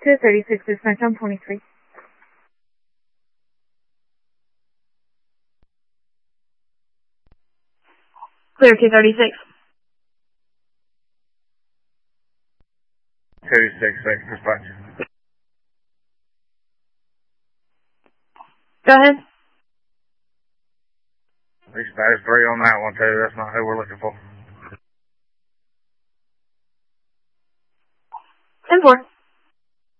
236 dispatch on 23. Clear 236. 266 dispatch. Go ahead. At least there's 3 on that one too. That's not who we're looking for.